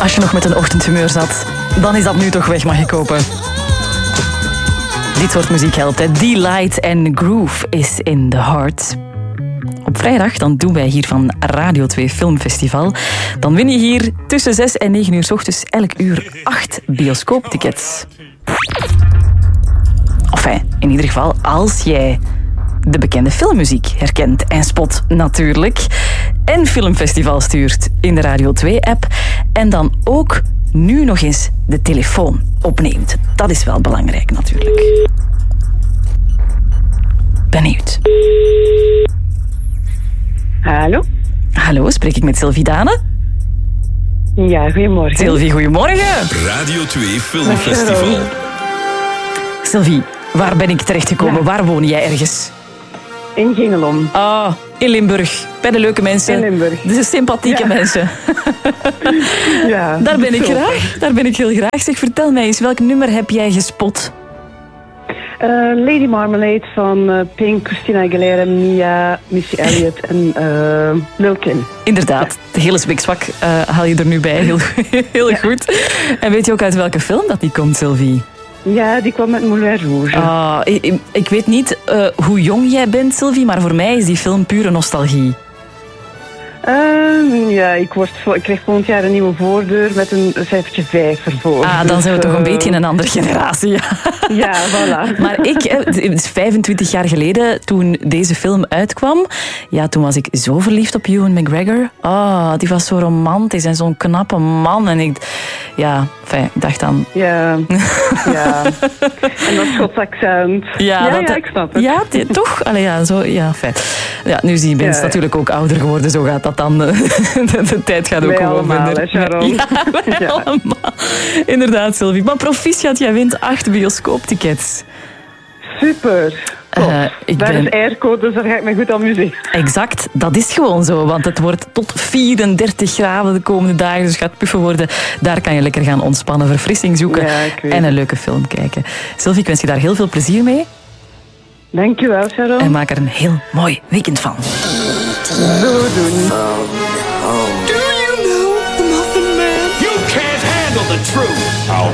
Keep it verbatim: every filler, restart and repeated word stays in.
Als je nog met een ochtendhumeur zat, dan is dat nu toch weg, mag ik hopen. Dit soort muziek helpt, hè. Delight and Groove is in the heart. Op vrijdag dan doen wij hier van Radio twee Filmfestival. Dan win je hier tussen zes en negen uur 's ochtends elk uur acht bioscooptickets. Enfin, in ieder geval als jij de bekende filmmuziek herkent en spot natuurlijk. En Filmfestival stuurt in de Radio twee app. En dan ook nu nog eens de telefoon opneemt. Dat is wel belangrijk natuurlijk. Benieuwd. Hallo? Hallo, spreek ik met Sylvie Dane? Ja, goedemorgen. Sylvie, goedemorgen. Radio twee Filmfestival. Sylvie, waar ben ik terechtgekomen? Ja. Waar woon jij ergens? In Genelom. Ah, in Limburg. Bij de leuke mensen. In Limburg. De sympathieke ja. mensen. Ja, daar ben ik super. graag. Daar ben ik heel graag. Zeg, vertel mij eens, welk nummer heb jij gespot? Uh, Lady Marmalade van uh, Pink, Christina Aguilera, Mia, Missy Elliott en uh, Lil Kim. Inderdaad, de hele Spikswak uh, haal je er nu bij. Heel, heel ja. goed. En weet je ook uit welke film dat die komt, Sylvie? Ja, die kwam met Moulin Rouge. Ah, ik, ik weet niet uh, hoe jong jij bent, Sylvie, maar voor mij is die film pure nostalgie. Uh, ja, ik, word, ik krijg volgend jaar een nieuwe voordeur met een cijfertje vijf ervoor. Ah, dan dus, zijn we toch een uh, beetje een andere generatie. Ja, ja voilà. Maar ik, het is vijfentwintig jaar geleden, toen deze film uitkwam, ja, toen was ik zo verliefd op Ewan McGregor. Oh, die was zo romantisch en zo'n knappe man. En ik, ja, enfin, ik dacht dan... Ja, ja. En dat Schots accent. Ja, ja, dat, ja, ik snap het. Ja, die, toch? Allee, ja, zo, ja, fijn. Ja, nu is die mens ja. natuurlijk ook ouder geworden, zo gaat dat dan. De, de tijd gaat ook wij gewoon allemaal, minder. Hè, Sharon? Ja, wij ja. allemaal. Inderdaad, Sylvie. Maar proficiat, jij wint acht bioscooptickets. Super. Uh, ik Daar ben... is airco, dus daar ga ik me goed amuseren. Exact, dat is gewoon zo. Want het wordt tot vierendertig graden de komende dagen. Dus gaat puffen worden. Daar kan je lekker gaan ontspannen, verfrissing zoeken. Ja, ik weet en een leuke film kijken. Sylvie, ik wens je daar heel veel plezier mee. Dankjewel, Sharon. En maak er een heel mooi weekend van. Zo doen. Do you know the Muffin Man? You can't handle the truth.